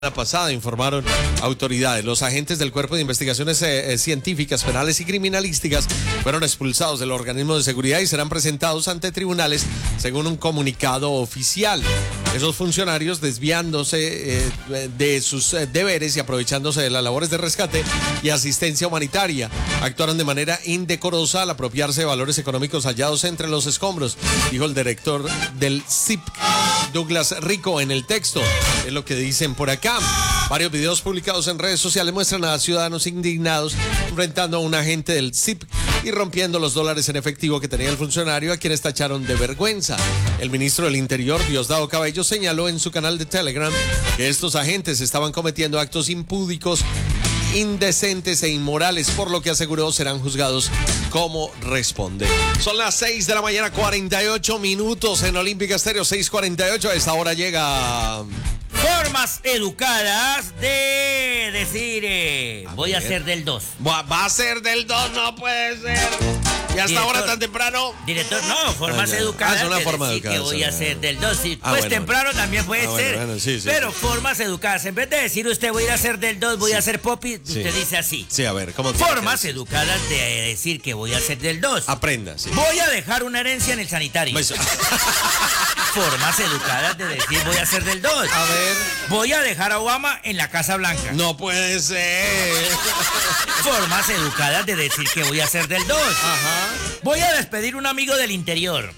Pasada informaron autoridades. Los agentes del Cuerpo de Investigaciones Científicas, Penales y Criminalísticas fueron expulsados del organismo de seguridad y serán presentados ante tribunales, según un comunicado oficial. Esos funcionarios, desviándose de sus deberes y aprovechándose de las labores de rescate y asistencia humanitaria, actuaron de manera indecorosa al apropiarse de valores económicos hallados entre los escombros, dijo el director del CIP, Douglas Rico, en el texto. Es lo que dicen por acá. Varios videos publicados en redes sociales muestran a ciudadanos indignados enfrentando a un agente del CIP y rompiendo los dólares en efectivo que tenía el funcionario, a quienes tacharon de vergüenza. El ministro del Interior, Diosdado Cabello, señaló en su canal de Telegram que estos agentes estaban cometiendo actos impúdicos, indecentes e inmorales, por lo que aseguró serán juzgados como responde. Son las 6 de la mañana, 48 minutos en Olímpica Estéreo, 6:48. A esta hora llega... Formas educadas de decir, voy a ser del 2. Va a ser del 2, no puede ser. ¿Y hasta Director, ahora tan temprano? Director, no, formas educadas es una de forma decir educada, que voy a ser del 2. Sí, pues bueno, temprano también puede ser, bueno, sí, pero formas educadas. En vez de decir usted voy a ser del 2, voy a ser Popi, usted dice así. Sí, a ver, ¿cómo? Formas educadas de decir que voy a ser del 2. Aprenda, sí. Voy a dejar una herencia en el sanitario. Formas educadas de decir voy a ser del 2. A ver. Voy a dejar a Obama en la Casa Blanca. No puede ser. Formas educadas de decir que voy a ser del 2. Ajá. Voy a despedir un amigo del interior.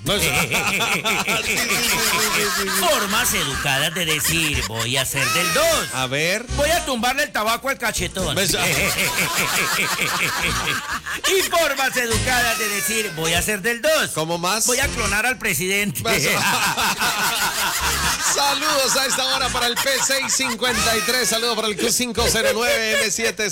Formas educadas de decir voy a ser del 2. A ver. Voy a tumbarle el tabaco al cachetón. Y formas educadas de decir voy a ser del 2. ¿Cómo más? Voy a clonar al presidente. Saludos a esta hora para el P653. Saludos para el Q509M7.